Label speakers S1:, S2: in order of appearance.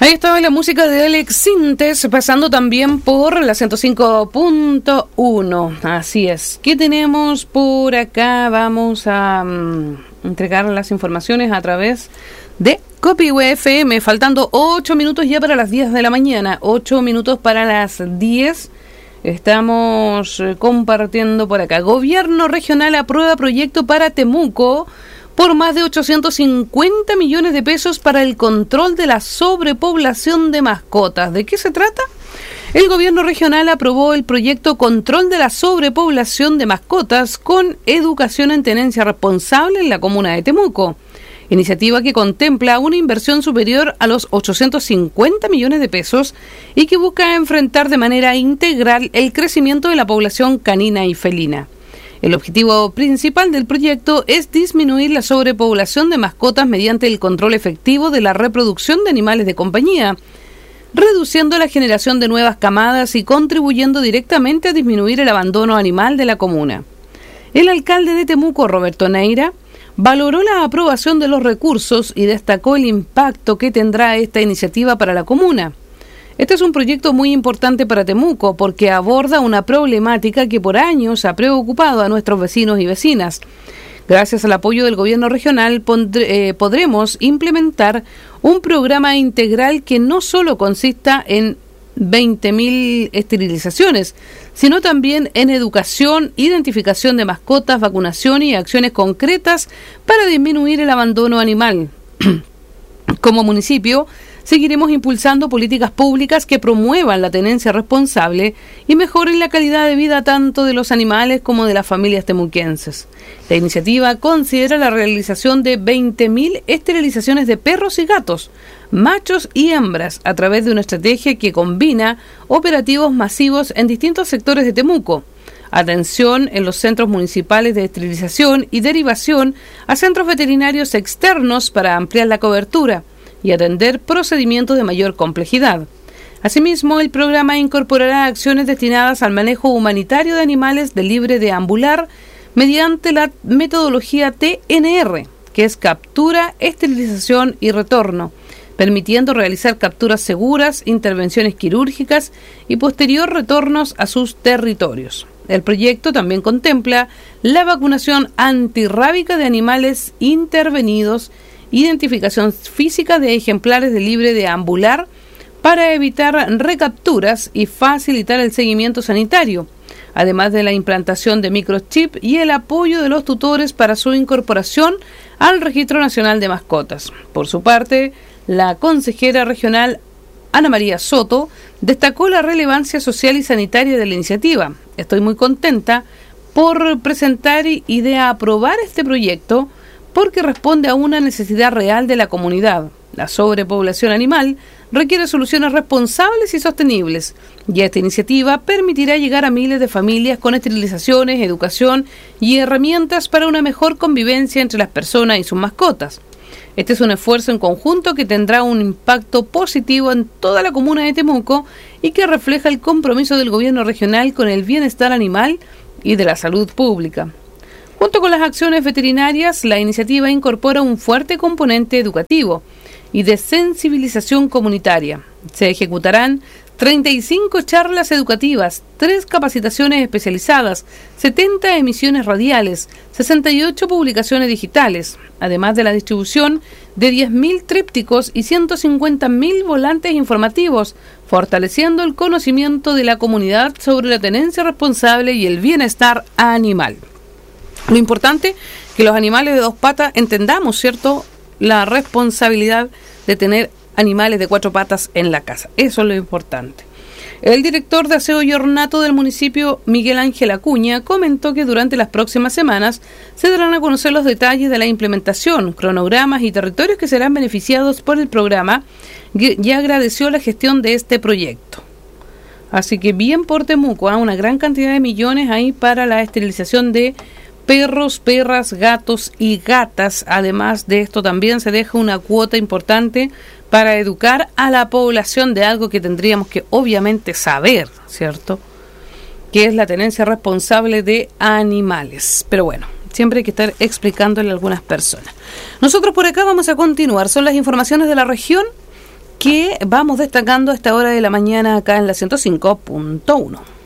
S1: Ahí estaba la música de Alex Sintes, pasando también por la 105.1. Así es. ¿Qué tenemos por acá? Vamos a entregar las informaciones a través de Copihue FM, faltando 8 minutos ya para las 10 de la mañana. 8 minutos para las 10. Estamos compartiendo por acá. Gobierno regional aprueba proyecto para Temuco por más de 850 millones de pesos para el control de la sobrepoblación de mascotas. ¿De qué se trata? El gobierno regional aprobó el proyecto Control de la Sobrepoblación de Mascotas con Educación en Tenencia Responsable en la comuna de Temuco. Iniciativa que contempla una inversión superior a los 850 millones de pesos y que busca enfrentar de manera integral el crecimiento de la población canina y felina. El objetivo principal del proyecto es disminuir la sobrepoblación de mascotas mediante el control efectivo de la reproducción de animales de compañía, reduciendo la generación de nuevas camadas y contribuyendo directamente a disminuir el abandono animal de la comuna. El alcalde de Temuco, Roberto Neira, valoró la aprobación de los recursos y destacó el impacto que tendrá esta iniciativa para la comuna. Este es un proyecto muy importante para Temuco porque aborda una problemática que por años ha preocupado a nuestros vecinos y vecinas. Gracias al apoyo del gobierno regional podremos implementar un programa integral que no solo consista en 20.000 esterilizaciones, sino también en educación, identificación de mascotas, vacunación y acciones concretas para disminuir el abandono animal. Como municipio, seguiremos impulsando políticas públicas que promuevan la tenencia responsable y mejoren la calidad de vida tanto de los animales como de las familias temuquenses. La iniciativa considera la realización de 20.000 esterilizaciones de perros y gatos, machos y hembras, a través de una estrategia que combina operativos masivos en distintos sectores de Temuco, atención en los centros municipales de esterilización y derivación a centros veterinarios externos para ampliar la cobertura y atender procedimientos de mayor complejidad. Asimismo, el programa incorporará acciones destinadas al manejo humanitario de animales de libre deambular mediante la metodología TNR, que es captura, esterilización y retorno, permitiendo realizar capturas seguras, intervenciones quirúrgicas y posterior retornos a sus territorios. El proyecto también contempla la vacunación antirrábica de animales intervenidos, identificación física de ejemplares de libre deambular para evitar recapturas y facilitar el seguimiento sanitario, además de la implantación de microchip y el apoyo de los tutores para su incorporación al Registro Nacional de Mascotas. Por su parte, la consejera regional Ana María Soto destacó la relevancia social y sanitaria de la iniciativa. Estoy muy contenta por presentar y de aprobar este proyecto porque responde a una necesidad real de la comunidad. La sobrepoblación animal requiere soluciones responsables y sostenibles, y esta iniciativa permitirá llegar a miles de familias con esterilizaciones, educación y herramientas para una mejor convivencia entre las personas y sus mascotas. Este es un esfuerzo en conjunto que tendrá un impacto positivo en toda la comuna de Temuco y que refleja el compromiso del gobierno regional con el bienestar animal y de la salud pública. Junto con las acciones veterinarias, la iniciativa incorpora un fuerte componente educativo y de sensibilización comunitaria. Se ejecutarán 35 charlas educativas, 3 capacitaciones especializadas, 70 emisiones radiales, 68 publicaciones digitales, además de la distribución de 10.000 trípticos y 150.000 volantes informativos, fortaleciendo el conocimiento de la comunidad sobre la tenencia responsable y el bienestar animal. Lo importante que los animales de 2 patas entendamos, ¿cierto?, la responsabilidad de tener animales de 4 patas en la casa. Eso es lo importante. El director de aseo y ornato del municipio, Miguel Ángel Acuña, comentó que durante las próximas semanas se darán a conocer los detalles de la implementación, cronogramas y territorios que serán beneficiados por el programa, y agradeció la gestión de este proyecto. Así que bien por Temuco, una gran cantidad de millones ahí para la esterilización de perros, perras, gatos y gatas. Además de esto también se deja una cuota importante para educar a la población de algo que tendríamos que obviamente saber, ¿cierto?, que es la tenencia responsable de animales. Pero bueno, siempre hay que estar explicándole a algunas personas. Nosotros por acá vamos a continuar. Son las informaciones de la región que vamos destacando a esta hora de la mañana acá en la 105.1.